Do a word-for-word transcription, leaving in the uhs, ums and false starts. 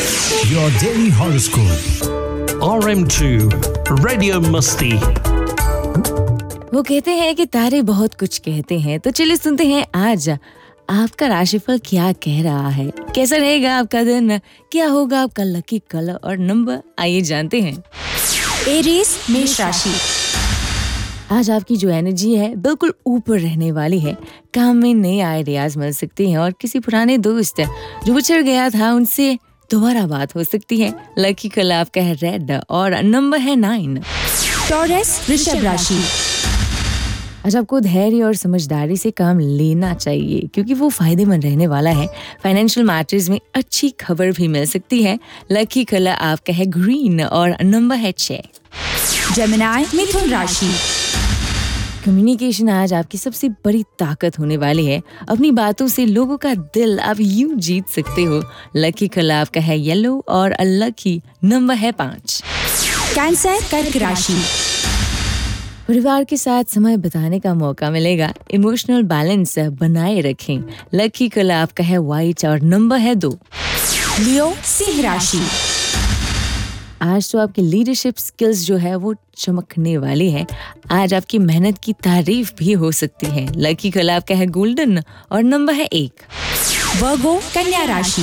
Your daily horoscope. R M two Radio Musti. वो कहते हैं कि तारे बहुत कुछ कहते हैं, तो चलिए सुनते हैं आज आपका राशिफल क्या कह रहा है। कैसा रहेगा आपका दिन, क्या होगा आपका लकी कलर और नंबर, आइए जानते हैं। एरीज मेष राशि। आज आपकी जो एनर्जी है बिल्कुल ऊपर रहने वाली है। काम में नए आइडियाज मिल सकते हैं और किसी पुराने दोस्त जो बिछड़ गया था उनसे दोबारा बात हो सकती है। लकी कलर आपका है रेड और नंबर है नाइन। टॉरस वृषभ राशि। आज आपको धैर्य और समझदारी से काम लेना चाहिए क्योंकि वो फायदेमंद रहने वाला है। फाइनेंशियल मैटर्स में अच्छी खबर भी मिल सकती है। लकी कलर आपका है ग्रीन और नंबर है छह। जेमिनी मिथुन राशि। कम्युनिकेशन आज आपकी सबसे बड़ी ताकत होने वाली है। अपनी बातों से लोगों का दिल आप यूं जीत सकते हो। लकी कलर आपका है येलो और लकी नंबर है पाँच। कैंसर कर्क राशि। परिवार के साथ समय बिताने का मौका मिलेगा। इमोशनल बैलेंस बनाए रखें। लकी कलर आपका है व्हाइट और नंबर है दो। लियो सिंह राशि। आज तो आपकी लीडरशिप स्किल्स जो है वो चमकने वाली है। आज आपकी मेहनत की तारीफ भी हो सकती है। लकी कलर आपका है गोल्डन और नंबर है एक। वर्गो कन्या राशि।